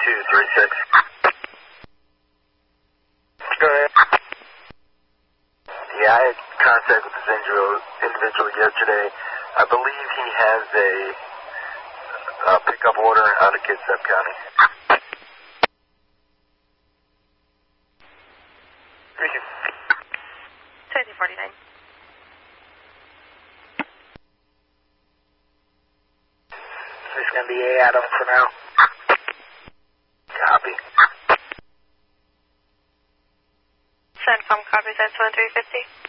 3236. Go ahead. Yeah, I had contact with this individual yesterday. I believe he has a pickup order out of Kitsap County. 2049. This is going to be A Adam for now. Copy. Send phone copies at 2350.